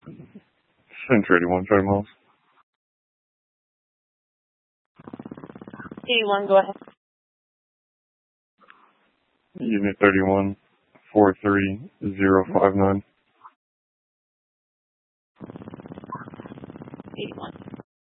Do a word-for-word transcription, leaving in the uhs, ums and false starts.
Center eighty-one, five miles. eighty-one, go ahead. Unit thirty-one, four three zero five nine. eighty-one.